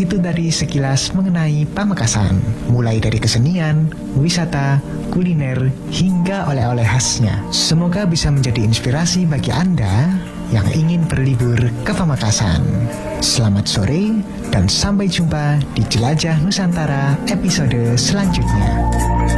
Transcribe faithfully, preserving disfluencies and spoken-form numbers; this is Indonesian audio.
Itu tadi sekilas mengenai Pamekasan, mulai dari kesenian, wisata, kuliner, hingga oleh-oleh khasnya. Semoga bisa menjadi inspirasi bagi Anda yang ingin berlibur ke Pamekasan. Selamat sore dan sampai jumpa di Jelajah Nusantara episode selanjutnya.